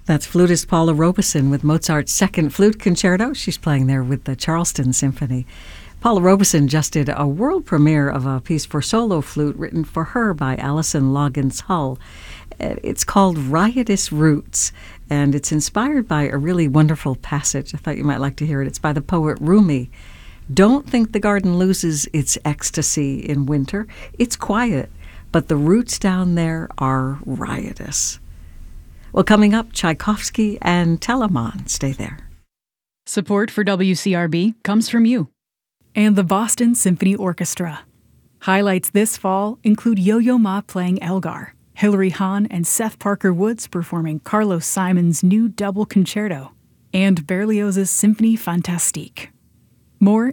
That's flutist Paula Robeson with Mozart's Second Flute Concerto. She's playing there with the Charleston Symphony. Paula Robeson just did a world premiere of a piece for solo flute written for her by Alison Loggins Hull. It's called Riotous Roots, and it's inspired by a really wonderful passage. I thought you might like to hear it. It's by the poet Rumi. Don't think the garden loses its ecstasy in winter. It's quiet, but the roots down there are riotous. Well, coming up, Tchaikovsky and Telemann. Stay there. Support for WCRB comes from you. And the Boston Symphony Orchestra. Highlights this fall include Yo-Yo Ma playing Elgar, Hilary Hahn and Seth Parker Woods performing Carlos Simon's new double concerto, and Berlioz's Symphonie Fantastique. More